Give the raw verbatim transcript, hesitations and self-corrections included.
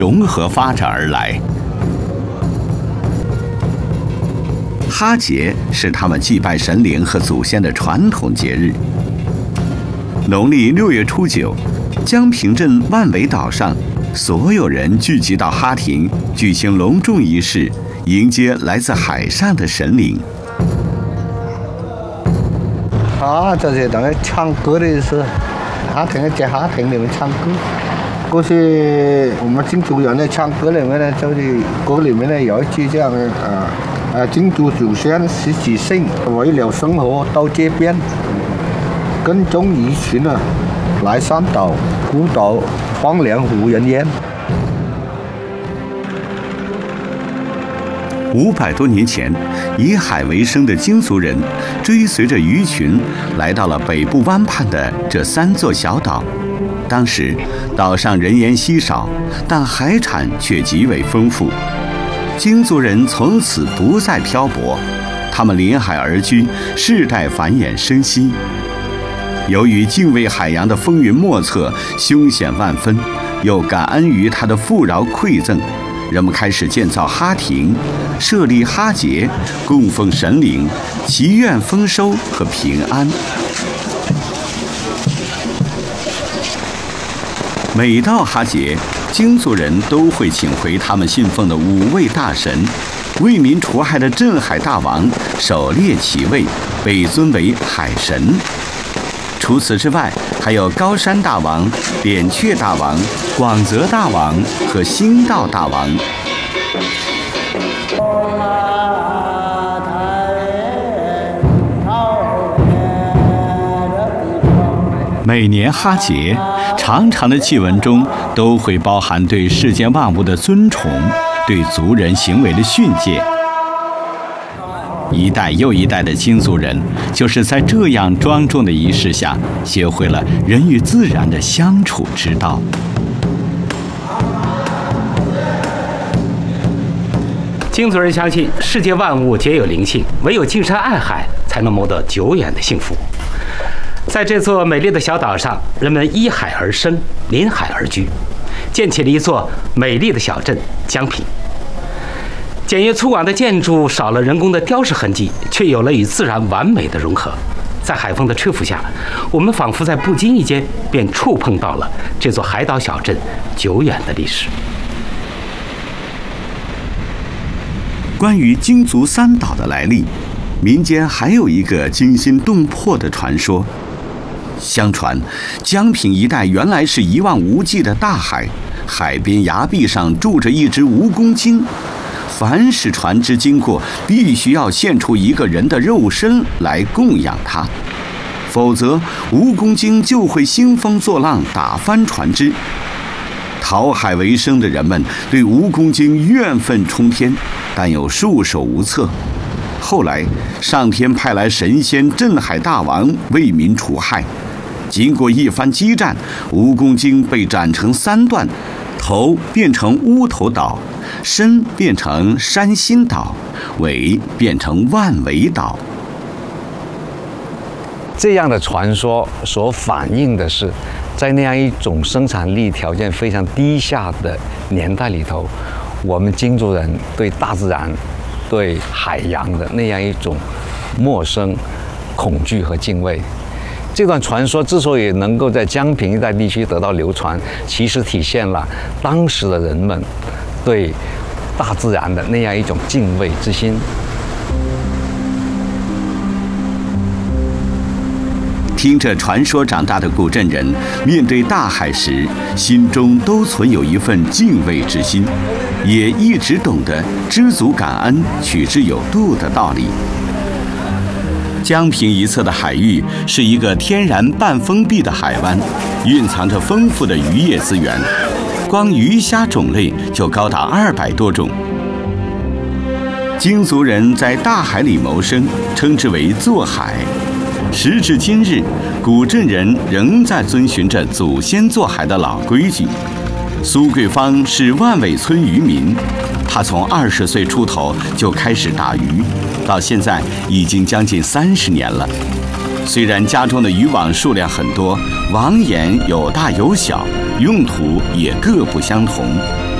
融合发展而来。哈节是他们祭拜神灵和祖先的传统节日。农历六月初九，江平镇万尾岛上，所有人聚集到哈亭，举行隆重仪式，迎接来自海上的神灵。 啊，这是等于唱歌的意思。哈亭在哈亭里面唱歌，过去我们金族人在唱歌里面呢，就是歌里面呢有一句这样的啊。啊，金族祖先十几姓为了生活到这边，跟踪移群啊，来山岛、孤岛、荒凉无人烟。 五百多年前，以海为生的金族人追随着鱼群来到了北部湾畔的这三座小岛。当时，岛上人烟稀少，但海产却极为丰富。金族人从此不再漂泊，他们临海而居，世代繁衍生息。由于敬畏海洋的风云莫测、凶险万分，又感恩于它的富饶馈赠，人们开始建造哈亭，设立哈节，供奉神灵，祈愿丰收和平安。每到哈节，金族人都会请回他们信奉的五位大神，为民除害的镇海大王狩猎其位，被尊为海神。除此之外，还有高山大王、扁鹊大王、广泽大王和兴道大王。每年哈节，长长的祭文中都会包含对世间万物的尊崇，对族人行为的训诫。一代又一代的金族人，就是在这样庄重的仪式下，学会了人与自然的相处之道。 金族人相信世界万物皆有灵性，唯有敬山爱海，才能谋得久远的幸福。在这座美丽的小岛上，人们依海而生，临海而居，建起了一座美丽的小镇江平。简约粗犷的建筑少了人工的雕饰痕迹，却有了与自然完美的融合。在海风的吹拂下，我们仿佛在不经意间便触碰到了这座海岛小镇久远的历史。 关于金族三岛的来历，民间还有一个惊心动魄的传说。相传，江平一带原来是一望无际的大海，海边崖壁上住着一只蜈蚣精。凡是船只经过，必须要献出一个人的肉身来供养它，否则蜈蚣精就会兴风作浪，打翻船只。讨海为生的人们对蜈蚣精怨愤冲天，但又束手无策。后来，上天派来神仙镇海大王为民除害。经过一番激战，蜈蚣精被斩成三段，头变成乌头岛，身变成山心岛，尾变成万尾岛。 这样的传说所反映的是，在那样一种生产力条件非常低下的年代里头，我们金族人对大自然、对海洋的那样一种陌生、恐惧和敬畏。这段传说之所以能够在江平一带地区得到流传，其实体现了当时的人们对大自然的那样一种敬畏之心。 听着传说长大的古镇人，面对大海时，心中都存有一份敬畏之心，也一直懂得知足感恩、取之有度的道理。江平一侧的海域是一个天然半封闭的海湾，蕴藏着丰富的渔业资源，光鱼虾种类就高达二百多种。金族人在大海里谋生，称之为做海。时至今日，古镇人仍在遵循着祖先做海的老规矩。苏桂芳是万尾村渔民，他从二十岁出头就开始打鱼，到现在已经将近三十年了。虽然家中的渔网数量很多，网眼有大有小，用途也各不相同，